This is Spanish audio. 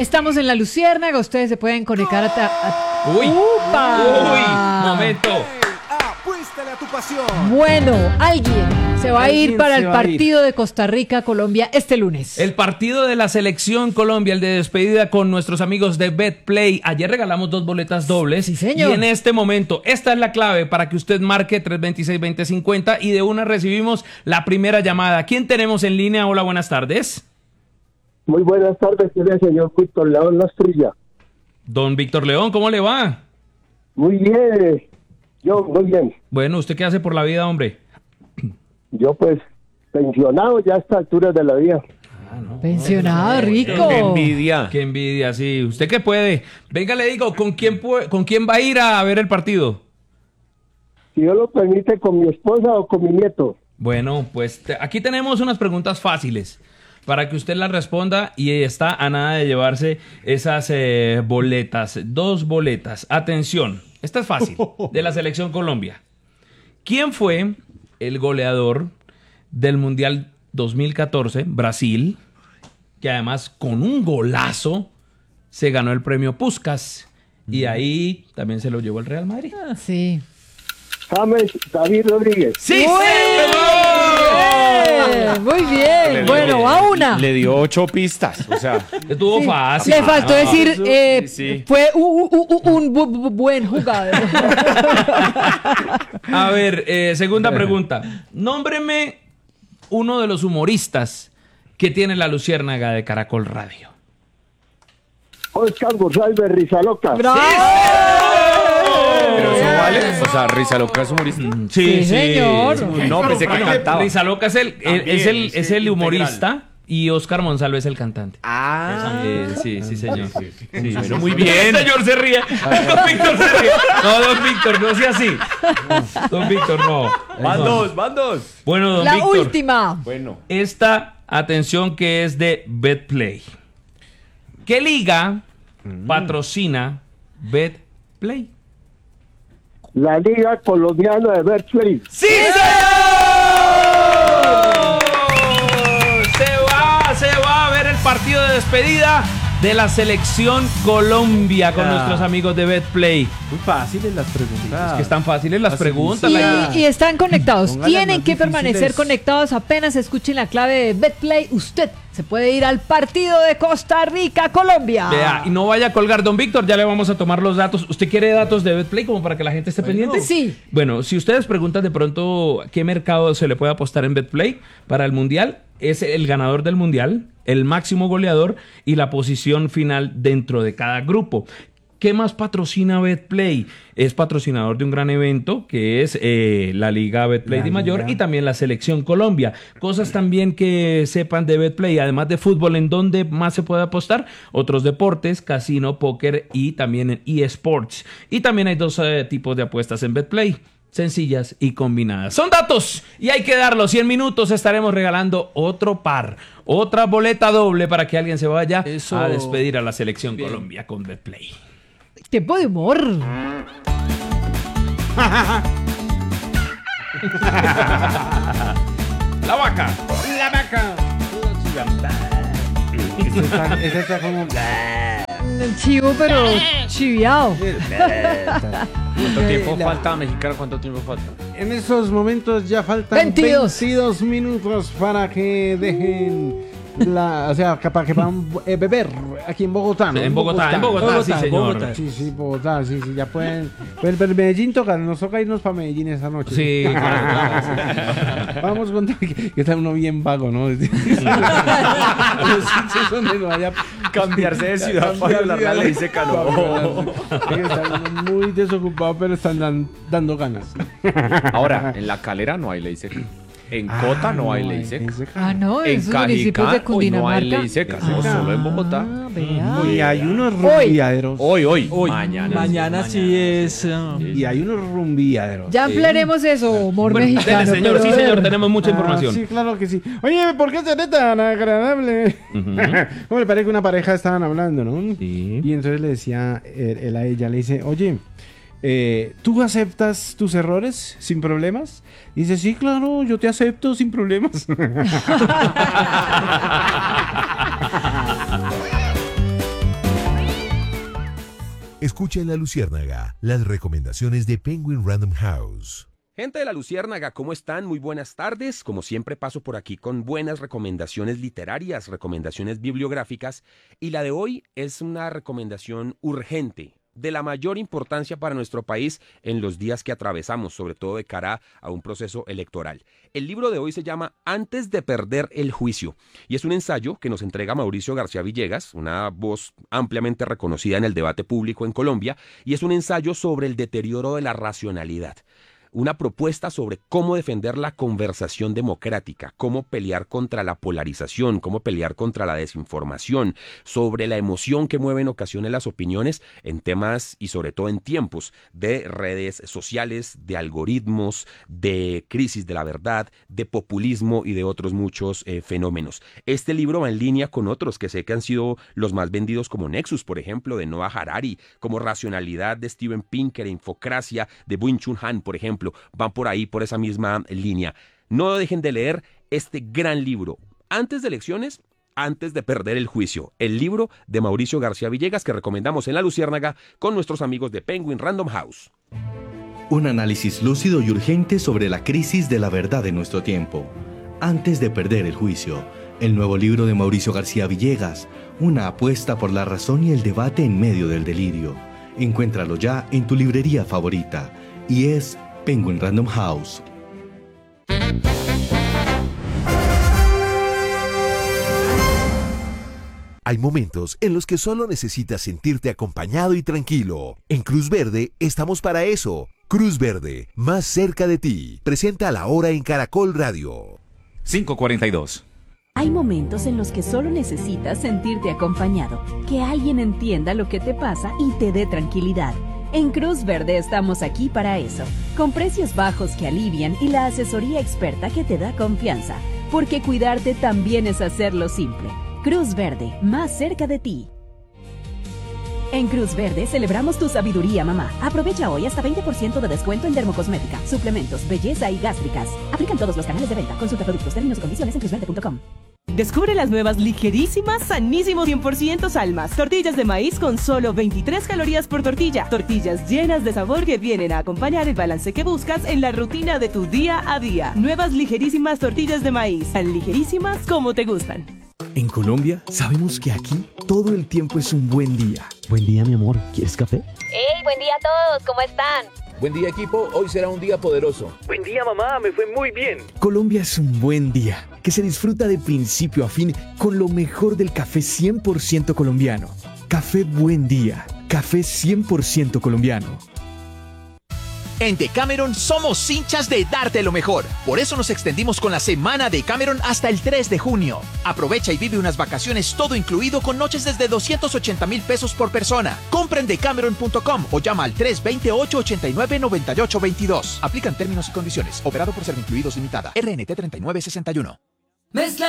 Estamos en La Luciérnaga, ustedes se pueden conectar ¡Uy! ¡Upa! ¡Uy! ¡Momento! Apuéstale a tu pasión. Bueno, alguien se va a ir para el partido de Costa Rica-Colombia este lunes. El partido de la selección Colombia, el de despedida con nuestros amigos de BetPlay. Ayer regalamos 2 boletas dobles. Sí, señor. Y en este momento, esta es la clave para que usted marque 326-2050 y de una recibimos la primera llamada. ¿Quién tenemos en línea? Hola, buenas tardes. Muy buenas tardes, señor Víctor León Lastrilla. Don Víctor León, ¿cómo le va? Muy bien, yo muy bien. Bueno, ¿usted qué hace por la vida, hombre? Yo pues pensionado ya a esta altura de la vida. Pensionado, rico. Qué envidia. Qué envidia, sí. ¿Usted qué puede? Venga, le digo, ¿con quién va a ir a ver el partido? Si Dios lo permite, con mi esposa o con mi nieto. Bueno, pues aquí tenemos unas preguntas fáciles para que usted las responda y está a nada de llevarse esas boletas. 2 boletas. Atención, esta es fácil, de la selección Colombia. ¿Quién fue el goleador del Mundial 2014, Brasil, que además con un golazo se ganó el premio Puskás y ahí también se lo llevó el Real Madrid? Sí. James David Rodríguez. ¡Sí, Muy bien. Bueno, va una. Le dio 8 pistas, o sea. Estuvo fácil. Le faltó decir, sí. fue un buen jugador. A ver, segunda pregunta. Nómbreme uno de los humoristas que tiene la Luciérnaga de Caracol Radio. Oscar González Rizaloca. ¡Bravo! Pero eso vale. O sea, Rizaloca es humorista. Sí, señor. No, pensé que cantaba. Rizaloca es el humorista y Oscar Monsalvo es el cantante. Sí, señor. Sí, Bueno, muy bien. El señor se ríe. Don Víctor se ríe. No, don Víctor, no sea así. Don Víctor, no. Van dos. Bueno, don La Víctor. última. Bueno. Esta, atención, que es de BetPlay. ¿Qué liga patrocina BetPlay? La Liga Colombiana de Betplay. ¡Sí, señor! Se va a ver el partido de despedida de la selección Colombia con nuestros amigos de BetPlay. Muy fáciles las preguntas. Es que están fáciles las preguntas. Y están conectados. Póngale Tienen más que permanecer difíciles. conectados. Apenas escuchen la clave de BetPlay, usted se puede ir al partido de Costa Rica-Colombia. Vea, y no vaya a colgar, don Víctor, ya le vamos a tomar los datos. ¿Usted quiere datos de BetPlay como para que la gente esté pendiente? Sí. Bueno, si ustedes preguntan de pronto qué mercado se le puede apostar en BetPlay para el Mundial, es el ganador del Mundial, el máximo goleador y la posición final dentro de cada grupo. ¿Qué más patrocina BetPlay? Es patrocinador de un gran evento que es la Liga BetPlay de Mayor y también la Selección Colombia. Cosas también que sepan de BetPlay, además de fútbol, ¿en dónde más se puede apostar? Otros deportes, casino, póker y también en eSports. Y también hay 2 tipos de apuestas en BetPlay. Sencillas y combinadas. Son datos y hay que darlos. Y en minutos estaremos regalando otro par, otra boleta doble para que alguien se vaya a despedir a la Selección Colombia con BetPlay. Tiempo de humor. La vaca. Ese está como... Chivo, pero chiviao. ¿Cuánto tiempo falta, mexicano? ¿Cuánto tiempo falta? En esos momentos ya faltan 22 minutos para que dejen o sea, para que van a beber aquí en Bogotá, ¿no? En Bogotá, sí, señor. Sí, Bogotá, sí, ya pueden. Pero Medellín nos toca irnos para Medellín esta noche. Sí, claro. Vamos con que está uno bien vago, ¿no? Los sitios donde no haya Cambiarse de ciudad para hablar la ley seca, no. Están muy desocupados, pero están dando ganas. Ahora, en La Calera no hay ley seca. En Cota no hay ley seca. No, En esos municipios de Cajicá hoy no hay Cundinamarca. ley seca, solo en Bogotá. Vea. Y hay unos rumbiaderos. Hoy. Mañana sí es. Y hay unos rumbiaderos. Ya ampliaremos eso, humor Bueno, mexicano. dele, señor, pero sí, a ver. señor, tenemos mucha información. Sí, claro que sí. Oye, ¿por qué seré tan agradable? ¿Cómo le parece que una pareja estaban hablando, no? Sí. Y entonces le decía él a ella, le dice, oye, ¿tú aceptas tus errores sin problemas? Y dice, sí, claro, yo te acepto sin problemas. Escucha en La Luciérnaga las recomendaciones de Penguin Random House. Gente de La Luciérnaga, ¿cómo están? Muy buenas tardes. Como siempre paso por aquí con buenas recomendaciones literarias, recomendaciones bibliográficas, y la de hoy es una recomendación urgente, de la mayor importancia para nuestro país en los días que atravesamos, sobre todo de cara a un proceso electoral. El libro de hoy se llama Antes de perder el juicio y es un ensayo que nos entrega Mauricio García Villegas, una voz ampliamente reconocida en el debate público en Colombia, y es un ensayo sobre el deterioro de la racionalidad. Una propuesta sobre cómo defender la conversación democrática, cómo pelear contra la polarización, cómo pelear contra la desinformación, sobre la emoción que mueve en ocasiones las opiniones en temas y sobre todo en tiempos de redes sociales, de algoritmos, de crisis de la verdad, de populismo y de otros muchos fenómenos. Este libro va en línea con otros que sé que han sido los más vendidos, como Nexus, por ejemplo, de Noah Harari, como Racionalidad de Steven Pinker, Infocracia de Byung-Chul Han, por ejemplo. Van por ahí, por esa misma línea. No dejen de leer este gran libro. Antes de elecciones, antes de perder el juicio. El libro de Mauricio García Villegas que recomendamos en La Luciérnaga con nuestros amigos de Penguin Random House. Un análisis lúcido y urgente sobre la crisis de la verdad de nuestro tiempo. Antes de perder el juicio. El nuevo libro de Mauricio García Villegas. Una apuesta por la razón y el debate en medio del delirio. Encuéntralo ya en tu librería favorita. Y es Penguin Random House. Hay momentos en los que solo necesitas sentirte acompañado y tranquilo. En Cruz Verde estamos para eso. Cruz Verde, más cerca de ti. Presenta La Hora en Caracol Radio. 5:42. Hay momentos en los que solo necesitas sentirte acompañado, que alguien entienda lo que te pasa y te dé tranquilidad. En Cruz Verde estamos aquí para eso, con precios bajos que alivian y la asesoría experta que te da confianza, porque cuidarte también es hacerlo simple. Cruz Verde, más cerca de ti. En Cruz Verde celebramos tu sabiduría, mamá. Aprovecha hoy hasta 20% de descuento en dermocosmética, suplementos, belleza y gástricas. Aplican todos los canales de venta. Consulta productos, términos y condiciones en cruzverde.com. Descubre las nuevas ligerísimas, sanísimos 100% Salmas. Tortillas de maíz con solo 23 calorías por tortilla. Tortillas llenas de sabor que vienen a acompañar el balance que buscas en la rutina de tu día a día. Nuevas ligerísimas tortillas de maíz. Tan ligerísimas como te gustan. En Colombia sabemos que aquí todo el tiempo es un buen día. Buen día, mi amor. ¿Quieres café? ¡Hey! Buen día a todos. ¿Cómo están? Buen día, equipo. Hoy será un día poderoso. Buen día, mamá. Me fue muy bien. Colombia es un buen día que se disfruta de principio a fin con lo mejor del café 100% colombiano. Café Buen Día. Café 100% colombiano. En Decameron somos hinchas de darte lo mejor. Por eso nos extendimos con la semana de Decameron hasta el 3 de junio. Aprovecha y vive unas vacaciones todo incluido con noches desde 280,000 pesos por persona. Compra en decameron.com o llama al 328-89-9822. Aplican términos y condiciones. Operado por Servincluidos Limitada. RNT 3961. Mezcla